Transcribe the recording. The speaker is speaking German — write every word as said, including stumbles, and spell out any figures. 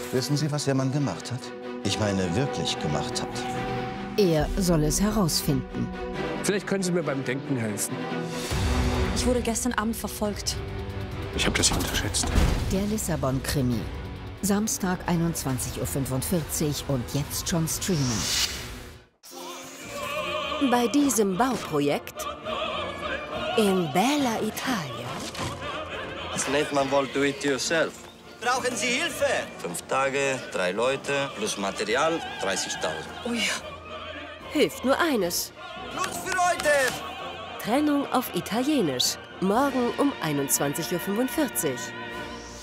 Wissen Sie, was Ihr Mann gemacht hat? Ich meine, wirklich gemacht hat. Er soll es herausfinden. Vielleicht können Sie mir beim Denken helfen. Ich wurde gestern Abend verfolgt. Ich habe das unterschätzt. Der Lissabon-Krimi. Samstag, einundzwanzig Uhr fünfundvierzig und jetzt schon streamen. Bei diesem Bauprojekt in Bella Italia. Das nennt man wohl do-it-yourself. Brauchen Sie Hilfe? Fünf Tage, drei Leute, plus Material, dreißigtausend. Ui. Hilft nur eines. Blut für heute! Trennung auf Italienisch. Morgen um einundzwanzig Uhr fünfundvierzig.